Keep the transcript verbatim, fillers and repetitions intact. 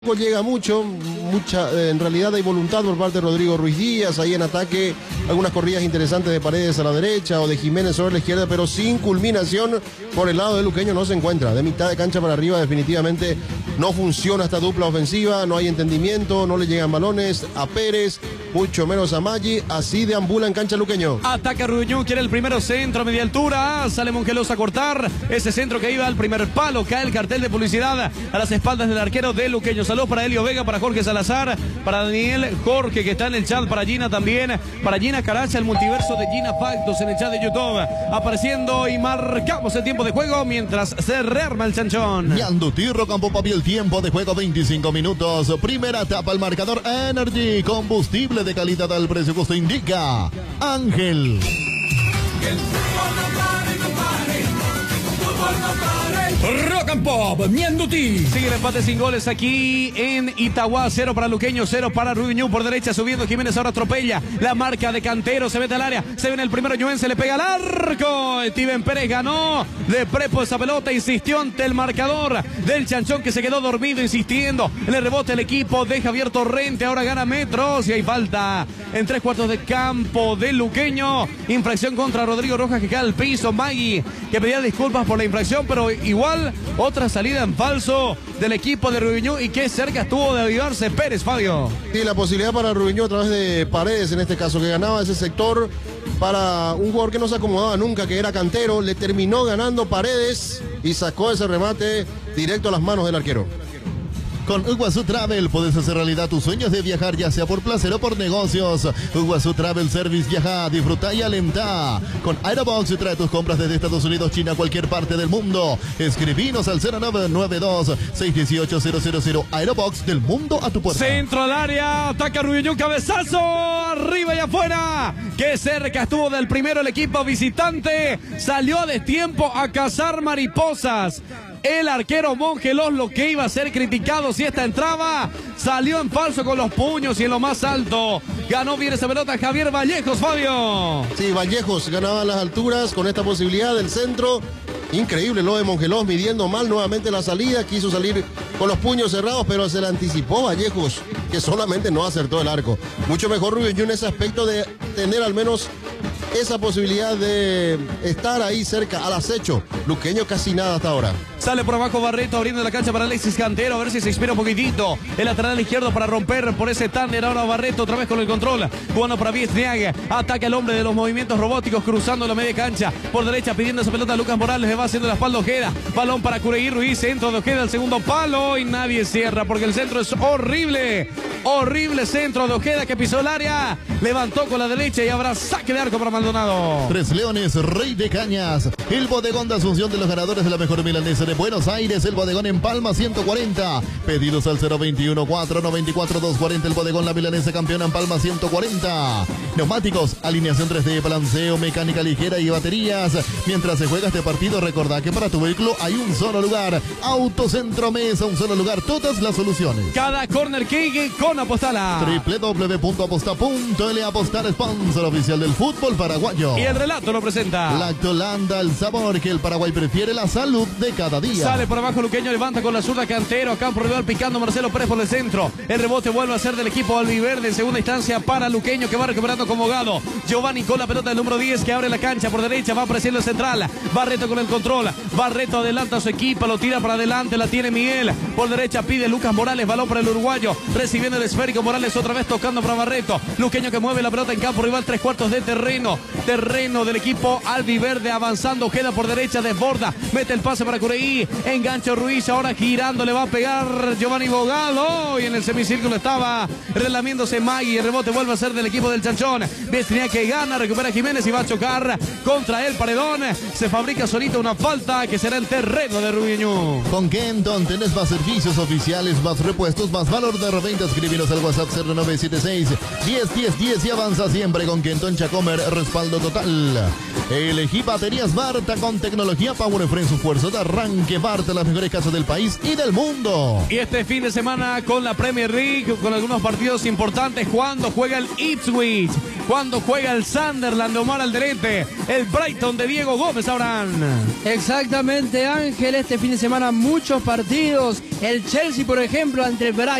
Llega mucho, mucha, en realidad hay voluntad por parte de Rodrigo Ruiz Díaz, ahí en ataque, algunas corridas interesantes de Paredes a la derecha o de Jiménez sobre la izquierda, pero sin culminación por el lado de Luqueño no se encuentra. De mitad de cancha para arriba definitivamente no funciona esta dupla ofensiva, no hay entendimiento, no le llegan balones a Pérez, mucho menos a Maggi, así deambula en cancha Luqueño. Ataca Rubiñú, quiere el primero centro a media altura, sale Mongelos a cortar, ese centro que iba al primer palo, cae el cartel de publicidad a las espaldas del arquero de Luqueño. Saludos para Elio Vega, para Jorge Salazar, para Daniel Jorge que está en el chat, para Gina también, para Gina Caracha, el multiverso de Gina Pactos en el chat de YouTube, apareciendo y marcamos el tiempo de juego mientras se rearma el chanchón. Ñandutirro Campo Papi, el tiempo de juego veinticinco minutos, primera etapa, el marcador Energy, combustible de calidad al precio que usted indica. Ángel. Rock and Pop, Ñandutí. Sigue el empate sin goles aquí en Itagua. Cero para Luqueño, cero para Rubiñú. Por derecha subiendo Jiménez, ahora atropella la marca de Cantero. Se mete al área, se viene el primero Ñuense, le pega al arco. Steven Pérez ganó de prepo esa pelota, insistió ante el marcador del chanchón que se quedó dormido, insistiendo. Le rebota el equipo de Javier Torrente, ahora gana metros y hay falta en tres cuartos de campo de Luqueño. Infracción contra Rodrigo Rojas que cae al piso. Maggi que pedía disculpas por la infracción, pero igual otra salida en falso del equipo de Rubiñú y que cerca estuvo de avivarse Pérez, Fabio. Sí, la posibilidad para Rubiñú a través de Paredes en este caso, que ganaba ese sector para un jugador que no se acomodaba nunca, que era Cantero, le terminó ganando Paredes y sacó ese remate directo a las manos del arquero. Con Iguazú Travel puedes hacer realidad tus sueños de viajar, ya sea por placer o por negocios. Iguazú Travel Service, viaja, disfruta y alenta. Con Aerobox trae tus compras desde Estados Unidos, China, cualquier parte del mundo. Escribinos al cero nueve nueve dos, seis uno ocho, cero cero cero. Aerobox, del mundo a tu puerta. Centro al área, ataca Rubiñú, cabezazo, arriba y afuera. Qué cerca estuvo del primero el equipo visitante. Salió a destiempo a cazar mariposas. El arquero Mongelos, lo que iba a ser criticado si esta entraba, salió en falso con los puños y en lo más alto. Ganó bien esa pelota Javier Vallejos, Fabio. Sí, Vallejos ganaba las alturas con esta posibilidad del centro. Increíble lo de Mongelos, midiendo mal nuevamente la salida, quiso salir con los puños cerrados, pero se le anticipó Vallejos, que solamente no acertó el arco. Mucho mejor Rubiñú en ese aspecto de tener al menos esa posibilidad de estar ahí cerca al acecho. Luqueño casi nada hasta ahora. Sale por abajo Barreto abriendo la cancha para Alexis Cantero, a ver si se inspira un poquitito. El lateral izquierdo para romper por ese tándem. Ahora Barreto otra vez con el control. Jugando para Viesniaga. Ataca el hombre de los movimientos robóticos cruzando la media cancha. Por derecha pidiendo esa pelota a Lucas Morales. Le va haciendo la espalda Ojeda. Balón para Cureí Ruiz. Centro de Ojeda al segundo palo. Y nadie cierra porque el centro es horrible. Horrible centro de Ojeda que pisó el área. Levantó con la derecha y habrá saque de arco para Maldonado. Tres Leones, Rey de Cañas. El bodegón de Asunción de los ganadores de la mejor milanesa de Buenos Aires. El bodegón en Palma ciento cuarenta. Pedidos al cero veintiuno, cuatro noventa y cuatro, doscientos cuarenta. El bodegón La Milanesa campeona en Palma ciento cuarenta. Neumáticos, alineación tres D, balanceo, mecánica ligera y baterías. Mientras se juega este partido, recordá que para tu vehículo hay un solo lugar. Autocentro Mesa, un solo lugar, todas las soluciones. Cada corner kick con Apostala. doble u doble u doble u punto aposta punto ele. Apostar, sponsor oficial del fútbol paraguayo. Y el relato lo presenta Lactolanda, el sabor que el Paraguay prefiere, la salud de cada día. Sale por abajo Luqueño, levanta con la zurda Cantero, campo rival picando Marcelo Pérez por el centro. El rebote vuelve a ser del equipo albiverde en segunda instancia para Luqueño, que va recuperando como Gado. Giovanni con la pelota del número diez que abre la cancha por derecha, va apareciendo el central. Barreto con el control, Barreto adelanta a su equipo, lo tira para adelante, la tiene Miguel. Por derecha pide Lucas Morales, balón para el uruguayo, recibiendo el esférico Morales otra vez tocando para Barreto. Luqueño que mueve la pelota en campo rival, tres cuartos de terreno. Terreno del equipo albiverde avanzando, queda por derecha, desborda, mete el pase para Cureí, engancha Ruiz, ahora girando, le va a pegar Giovanni Bogado y en el semicírculo estaba relamiéndose Maggi. El rebote vuelve a ser del equipo del Chanchón. Tenía que gana, recupera Jiménez y va a chocar contra el paredón. Se fabrica solito una falta que será el terreno de Rubiñú. Con Kenton tenés más servicios oficiales, más repuestos, más valor de reventa. Escríbenos al WhatsApp cero nueve siete seis, diez, diez, diez y avanza siempre con Kenton Chacomer. respaldo total. Elegí baterías Barta con tecnología PowerFrame, su fuerza de arranque. Barta, las mejores casas del país y del mundo. Y este fin de semana con la Premier League, con algunos partidos importantes, cuando juega el Ipswich, cuando juega el Sunderland de Omar Alderete, el Brighton de Diego Gómez Abraham. Exactamente, Ángel, este fin de semana muchos partidos. El Chelsea, por ejemplo, ante el Brighton.